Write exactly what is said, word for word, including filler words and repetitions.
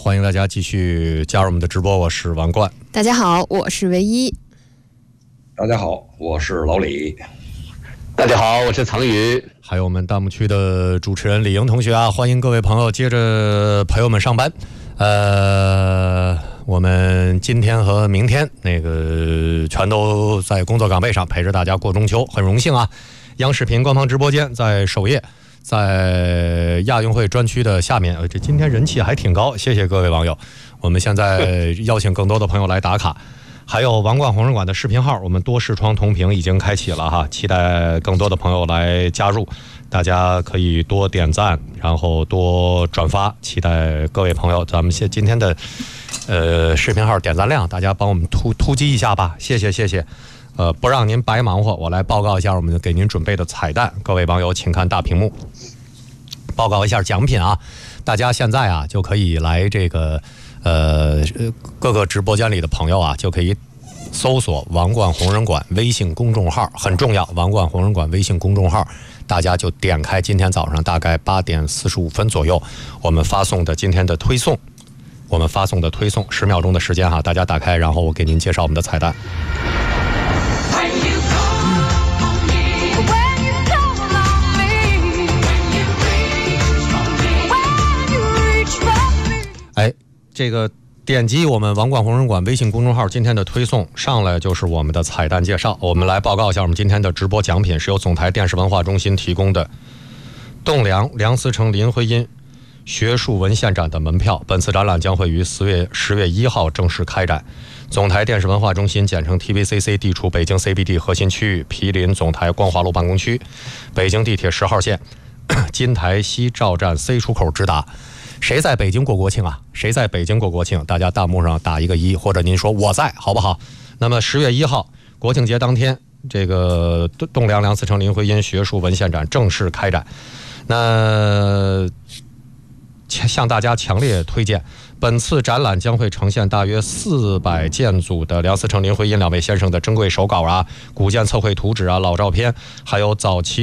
欢迎大家继续加入我们的直播，我是王冠。 大家好，我是唯一。 大家好，我是老李。 大家好，我是藏宇。 还有我们弹幕区的主持人李莹同学啊，欢迎各位朋友接着陪我们上班。呃，我们今天和明天那个全都在工作岗位上陪着大家过中秋，很荣幸啊。央视频官方直播间在首页，在亚运会专区的下面，呃，这今天人气还挺高，谢谢各位网友。我们现在邀请更多的朋友来打卡。还有王冠红人馆的视频号，我们多视窗同屏已经开启了哈，期待更多的朋友来加入，大家可以多点赞，然后多转发，期待各位朋友，咱们现今天的呃视频号点赞量，大家帮我们突突击一下吧，谢谢谢谢。呃，不让您白忙活，我来报告一下我们给您准备的彩蛋，各位网友请看大屏幕，报告一下奖品啊，大家现在啊就可以来这个。呃，各个直播间里的朋友啊，就可以搜索王冠红人馆微信公众号，很重要，王冠红人馆微信公众号，大家就点开今天早上大概八点四十五分左右，我们发送的今天的推送，我们发送的推送十秒钟的时间哈，大家打开，然后我给您介绍我们的彩蛋。哎。这个点击我们王冠红人馆微信公众号今天的推送上来就是我们的彩蛋介绍，我们来报告一下我们今天的直播奖品是由总台电视文化中心提供的栋梁梁思成林徽因学术文献展的门票，本次展览将会于十月十月一号正式开展。总台电视文化中心简称 T V C C 地处北京 C B D 核心区域，毗邻总台光华路办公区，北京地铁十号线金台西赵站 C 出口直达。谁在北京过国庆啊？谁在北京过国庆？大家弹幕上打一个一，或者您说我在，好不好？那么十月一号国庆节当天，这个栋梁梁思成林徽因学术文献展正式开展。那向大家强烈推荐，本次展览将会呈现大约四百件组的梁思成林徽因两位先生的珍贵手稿啊、古建测绘图纸啊、老照片，还有早期